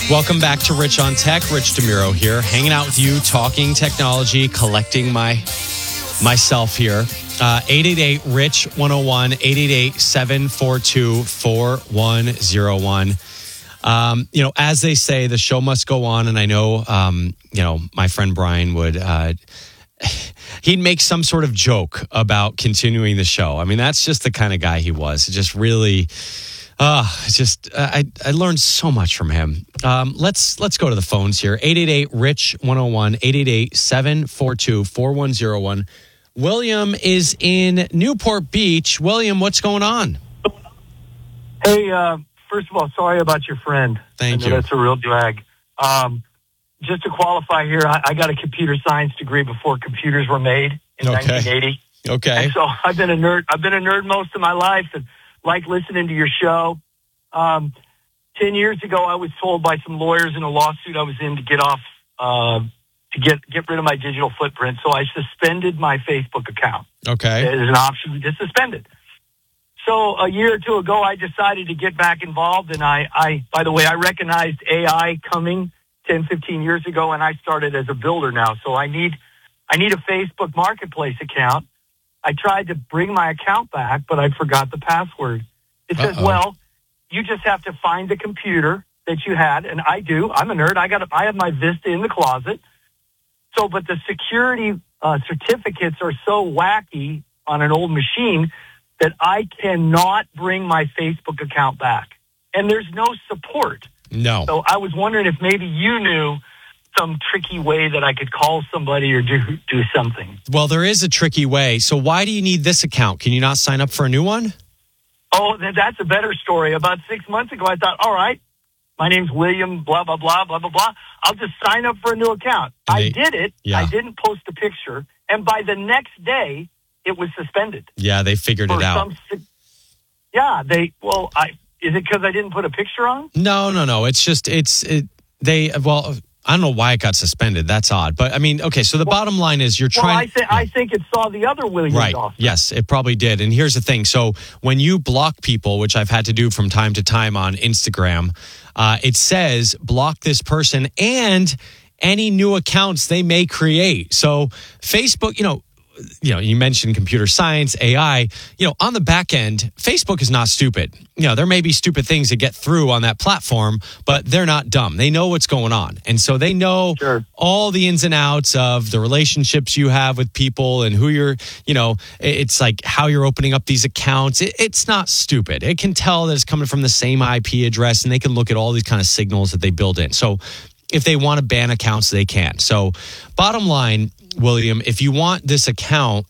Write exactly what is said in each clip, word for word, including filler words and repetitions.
Welcome back to Rich on Tech. Rich DeMuro here, hanging out with you, talking technology, collecting my myself here. Uh, eight eight eight, R I C H, one oh one, eight eight eight, seven four two, four one oh one. Um, you know, as they say, the show must go on. And I know, um, you know, my friend Brian would, uh, he'd make some sort of joke about continuing the show. I mean, that's just the kind of guy he was. Just really... Uh, it's just, uh, I, I learned so much from him. Um, let's let's go to the phones here. eight eight eight, R I C H, one oh one, eight eight eight, seven four two, four one oh one. William is in Newport Beach. William, what's going on? Hey, uh, first of all, sorry about your friend. Thank I know you. That's a real drag. Um, just to qualify here, I, I got a computer science degree before computers were made in Okay. nineteen eighty. Okay. And so I've been a nerd. I've been a nerd most of my life and like listening to your show. Um, ten years ago, I was told by some lawyers in a lawsuit I was in to get off, uh, to get, get rid of my digital footprint. So I suspended my Facebook account. Okay. It is an option to suspend it. So a year or two ago, I decided to get back involved. And I, I, by the way, I recognized A I coming ten, fifteen years ago, and I started as a builder now. So I need, I need a Facebook Marketplace account. I tried to bring my account back, but I forgot the password. It says, Uh-oh. well, you just have to find the computer that you had. And I do. I'm a nerd. I got. I have my Vista in the closet. So, but the security uh, certificates are so wacky on an old machine that I cannot bring my Facebook account back. And there's no support. No. So I was wondering if maybe you knew some tricky way that I could call somebody or do do something. Well, there is a tricky way. So why do you need this account? Can you not sign up for a new one? Oh, th- that's a better story. About six months ago, I thought, all right, my name's William, blah, blah, blah, blah, blah, blah. I'll just sign up for a new account. And I they- did it. yeah. I didn't post a picture. And by the next day, it was suspended. Yeah, they figured For it out. some si- yeah, they, well, I is it because I didn't put a picture on? No, no, no. It's just, it's, it, they, well, I don't know why it got suspended. That's odd. But I mean, okay, so the Well- bottom line is you're Well, trying. I, th- I think it saw the other William Right. Dawson. Yes, it probably did. And here's the thing. So when you block people, which I've had to do from time to time on Instagram, uh, it says block this person and any new accounts they may create. So Facebook, you know, you know, you mentioned computer science, A I, you know, on the back end, Facebook is not stupid. You know, there may be stupid things that get through on that platform, but they're not dumb. They know what's going on. And so they know Sure. all the ins and outs of the relationships you have with people and who you're, you know, it's like how you're opening up these accounts. It, it's not stupid. It can tell that it's coming from the same I P address, and they can look at all these kind of signals that they build in. So if they want to ban accounts, they can. So bottom line, William, if you want this account,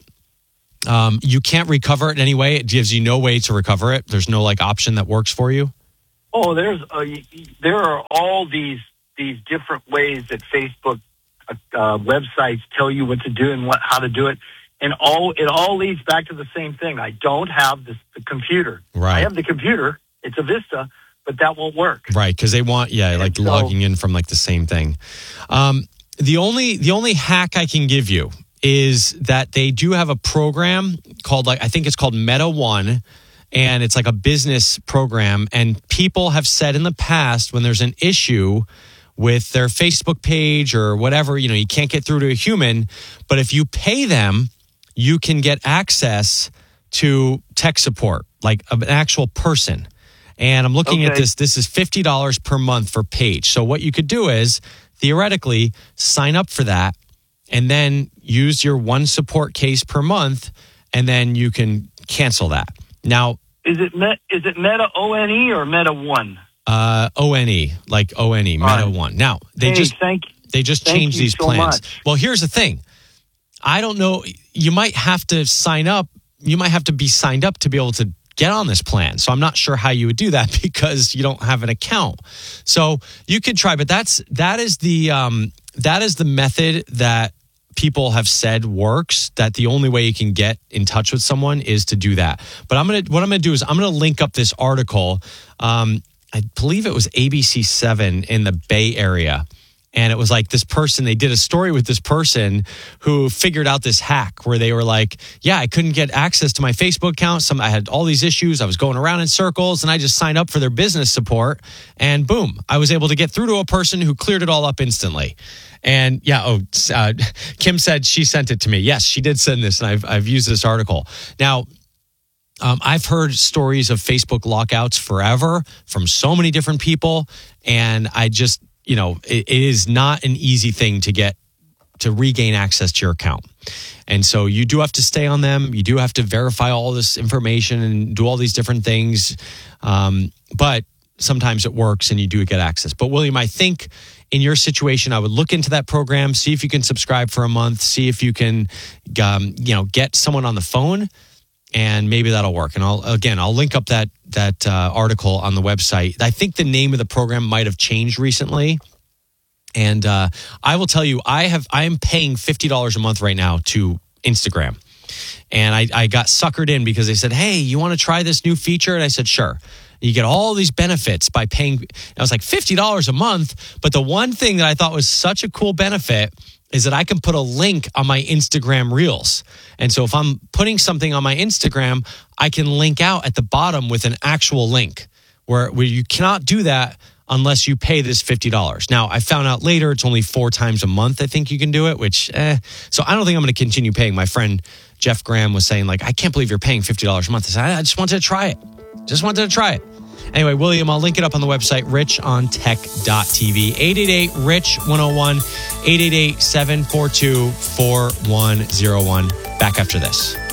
um, you can't recover it in any way. It gives you no way to recover it. There's no like option that works for you. Oh, there's uh, there are all these these different ways that Facebook uh, uh, websites tell you what to do and what how to do it, and all it all leads back to the same thing. I don't have this, the computer. Right. I have the computer. It's a Vista, but that won't work. Right, because they want, yeah, like so- logging in from like the same thing. Um, the only the only hack I can give you is that they do have a program called, like, I think it's called Meta One, and it's like a business program. And people have said in the past when there's an issue with their Facebook page or whatever, you know, you can't get through to a human, but if you pay them, you can get access to tech support, like an actual person. And I'm looking at Okay. this. This is fifty dollars per month for page. So what you could do is theoretically sign up for that and then use your one support case per month, and then you can cancel that. Now, Is it Met, is it Meta O N E or Meta One? uh, O N E, like O N E, Meta right. One. Now, they Hey, just thank they just thank changed you these so plans. much. Well, here's the thing. I don't know. You might have to sign up. You might have to be signed up to be able to get on this plan. So I'm not sure how you would do that because you don't have an account. So you could try, but that's that is the um, that is the method that people have said works. That the only way you can get in touch with someone is to do that. But I'm gonna what I'm gonna do is I'm gonna link up this article. Um, I believe it was A B C seven in the Bay Area. And it was like this person, they did a story with this person who figured out this hack where they were like, yeah, I couldn't get access to my Facebook account. Some, I had all these issues. I was going around in circles and I just signed up for their business support. And boom, I was able to get through to a person who cleared it all up instantly. And yeah, oh, uh, Kim said she sent it to me. Yes, she did send this, and I've, I've used this article. Now, Um, I've heard stories of Facebook lockouts forever from so many different people. And I just, you know, it, it is not an easy thing to get to regain access to your account. And so you do have to stay on them. You do have to verify all this information and do all these different things. Um, but sometimes it works and you do get access. But William, I think in your situation, I would look into that program, see if you can subscribe for a month, see if you can, um, you know, get someone on the phone. And maybe that'll work. And I'll again, I'll link up that that uh, article on the website. I think the name of the program might have changed recently. And uh, I will tell you, I have I am paying fifty dollars a month right now to Instagram. And I, I got suckered in because they said, hey, you want to try this new feature? And I said, sure. You get all these benefits by paying. I was like, fifty dollars a month. But the one thing that I thought was such a cool benefit is that I can put a link on my Instagram Reels. And so if I'm putting something on my Instagram, I can link out at the bottom with an actual link where, where you cannot do that unless you pay this fifty dollars. Now, I found out later it's only four times a month I think you can do it, which, eh. So I don't think I'm going to continue paying. My friend Jeff Graham was saying, like, I can't believe you're paying fifty dollars a month. I said, I just wanted to try it. Just wanted to try it. Anyway, William, I'll link it up on the website, rich on tech dot t v. eight eight eight, rich one oh one, eight eight eight, seven four two, four one oh one. Back after this.